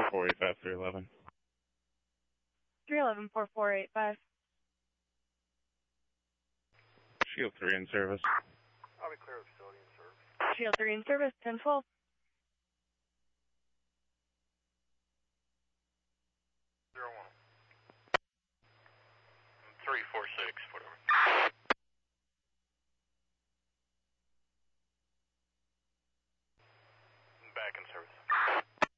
4485 311. 311 4485. Shield 3 in service. I'll be clear of facility in service. Shield 3 in service, 1012. 01. 346.